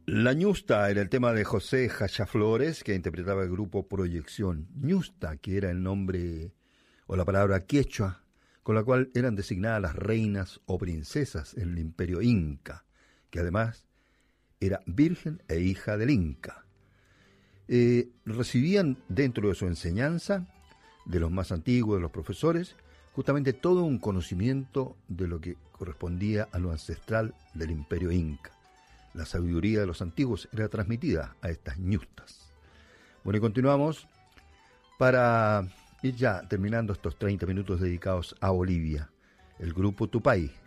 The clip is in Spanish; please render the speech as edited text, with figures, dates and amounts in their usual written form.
La ñusta era el tema de José Jaya Flores, que interpretaba el grupo Proyección. Ñusta, que era el nombre o la palabra quechua, con la cual eran designadas las reinas o princesas en el imperio inca, que además era virgen e hija del inca. Recibían dentro de su enseñanza, de los más antiguos, de los profesores, justamente todo un conocimiento de lo que correspondía a lo ancestral del imperio inca. La sabiduría de los antiguos era transmitida a estas ñustas. Bueno, y continuamos para ir ya terminando estos 30 minutos dedicados a Bolivia. El grupo Tupay